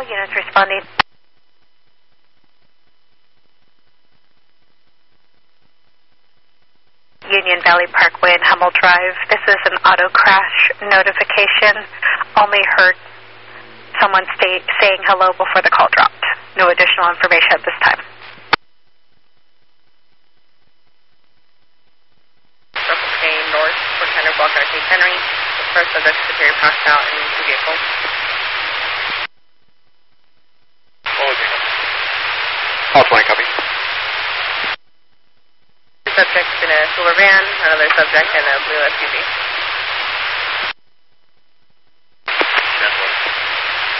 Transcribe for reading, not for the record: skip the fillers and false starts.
Units responding. Union Valley Parkway and Hummel Drive. This is an auto crash notification. Only heard someone saying hello before the call dropped. No additional information at this time. Circle K North, 400 block Arcade Henry. The first subject security passed out in the vehicle. All 20, copy. Subject in a silver van, another subject in a blue SUV.